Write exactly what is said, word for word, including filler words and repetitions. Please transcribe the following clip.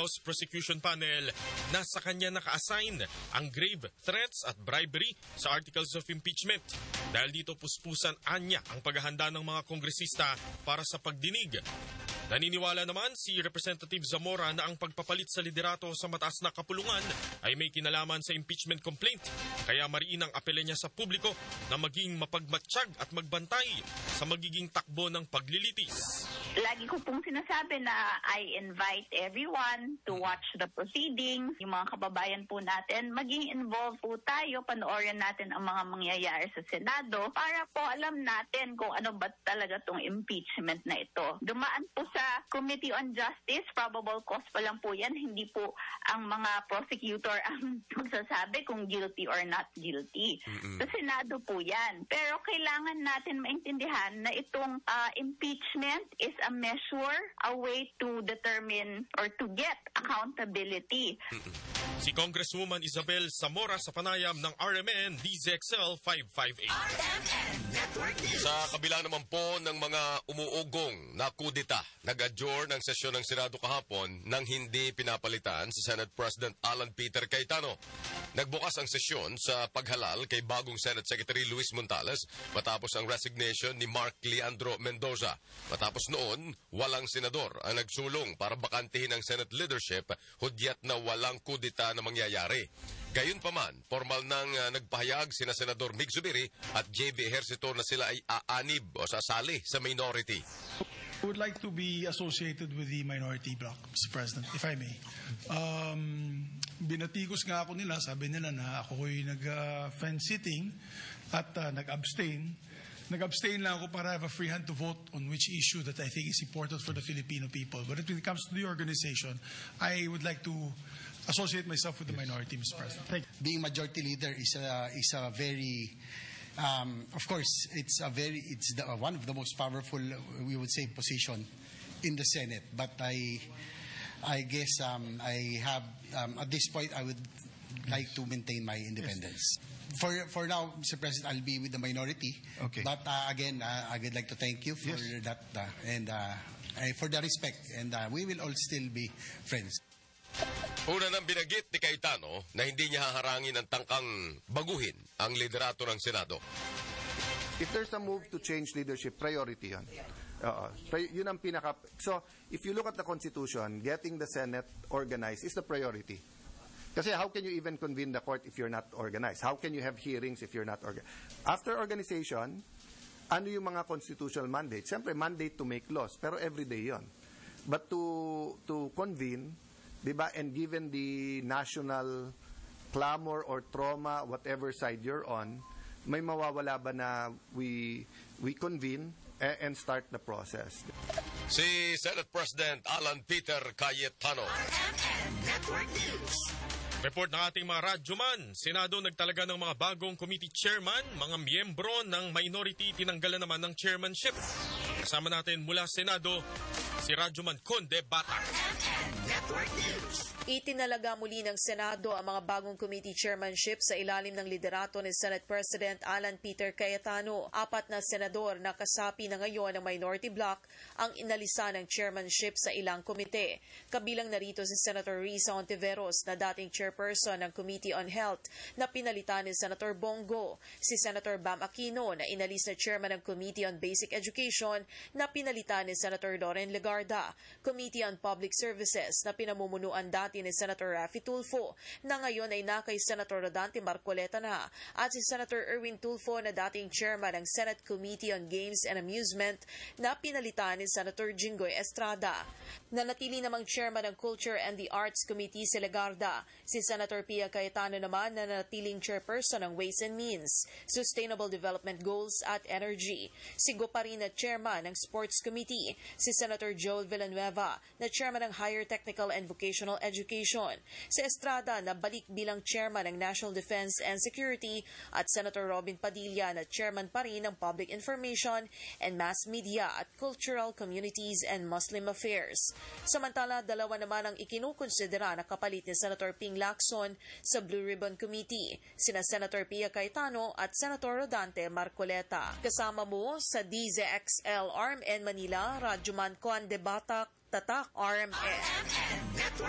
House Prosecution Panel na sa kanya naka-assign ang grave threats at bribery sa articles of impeachment. Dahil dito puspusan anya ang paghahanda ng mga kongresista para sa pagdinig. Naniniwala naman si Representative Zamora na ang pagpapalit sa liderato sa mataas na kapulungan ay may kinalaman sa impeachment complaint. Kaya mariin ang apela niya sa publiko na maging mapagmatsyag at magbantay sa magiging takbo ng paglilitis. Lagi ko pong sinasabi na I invite everyone to watch the proceedings. Yung mga kababayan po natin, maging involved po tayo, panoorin natin ang mga mangyayari sa Senado para po alam natin kung ano ba talaga tong impeachment na ito. Dumaan po sa Committee on Justice, probable cause pa lang po yan, hindi po ang mga prosecutor ang magsasabi kung guilty or not guilty. Mm-hmm. Sa Senado po yan. Pero kailangan natin maintindihan na itong uh, impeachment is a measure, a way to determine or to get accountability. Mm-hmm. Si Congresswoman Isabel Zamora sa panayam ng R M N D Z X L five five eight. Sa kabila naman po ng mga umuugong na kudita, nag-adjourn ang sesyon ng Senado kahapon nang hindi pinapalitan si Senate President Alan Peter Cayetano. Nagbukas ang sesyon sa paghalal kay bagong Senate Secretary Luis Montales matapos ang resignation ni Mark Leandro Mendoza. Matapos noon, walang senador ang nagsulong para bakantihin ang Senate leadership, hudyat na walang kudita na mangyayari. Gayunpaman, formal nang uh, nagpahayag sina Senador Mig Zubiri at J B Ejercito na sila ay aanib o sasali sa minority. I would like to be associated with the minority bloc, Mister President, if I may. Um, binatikos nga ako nila, sabi nila na ako ay nag-fence-sitting at uh, nag-abstain. Nag-abstain lang ako para have a free hand to vote on which issue that I think is important for the Filipino people. But when it comes to the organization, I would like to associate myself with the minority, Mister President. Thank you. Being majority leader is a, is a very... Um, of course, it's a very it's the, uh, one of the most powerful, we would say, position in the Senate. But I, I guess um, I have um, at this point I would like to maintain my independence. Yes. For for now, Mister President, I'll be with the minority. Okay. But uh, again, uh, I would like to thank you for yes. that uh, and uh, for the respect, and uh, we will all still be friends. Una nang binagit ni Cayetano na hindi niya haharangin ang tangkang baguhin ang liderato ng Senado. If there's a move to change leadership, priority yun. Uh, yun ang pinaka... So, if you look at the Constitution, getting the Senate organized is the priority. Kasi how can you even convene the court if you're not organized? How can you have hearings if you're not organized? After organization, ano yung mga constitutional mandates? Siyempre, mandate to make laws, pero everyday yun. But to to convene... Diba? And given the national clamor or trauma, whatever side you're on, may mawawala ba na we we convene and, and start the process? Si Senate President Alan Peter Cayetano. Report ng ating mga radyoman, Senado nagtalaga ng mga bagong committee chairman, mga miyembro ng minority tinanggalan naman ng chairmanship. Kasama natin mula Senado, si Radyoman Conde Batak. Itinalaga muli ng Senado ang mga bagong committee chairmanship sa ilalim ng liderato ni Senate President Alan Peter Cayetano. Apat na senador na kasapi na ngayon ng minority bloc ang inalisa ng chairmanship sa ilang komite. Kabilang narito si Senator Risa Ontiveros na dating chairperson ng Committee on Health na pinalitan ni Senator Bongo, si Senator Bam Aquino na inalis na chairman ng Committee on Basic Education na pinalitan ni Senator Loren Legarda, Committee on Public Services na pinamumunuan dati ni Senator Raffy Tulfo na ngayon ay na kay Senator Rodante Marcoleta na, at si Senator Erwin Tulfo na dating chairman ng Senate Committee on Games and Amusement na pinalitan ni Senator Jinggoy Estrada. Nanatili namang chairman ng Culture and the Arts Committee si Legarda. Si Senator Pia Cayetano naman na nanatiling chairperson ng Ways and Means, Sustainable Development Goals at Energy. Si Goparin na chairman ng Sports Committee. Si Senator Joel Villanueva na chairman ng Higher Technical and Vocational Education. Si Estrada na balik bilang chairman ng National Defense and Security at Senator Robin Padilla na chairman pa rin ng Public Information and Mass Media at Cultural Communities and Muslim Affairs. Samantala, dalawa naman ang ikinukonsidera na kapalit ni Senator Ping Lacson sa Blue Ribbon Committee, sina Senator Pia Cayetano at Senator Rodante Marcoleta. Kasama mo sa D Z X L R M N Manila, Radyoman Conde Batak, Tatak R M N.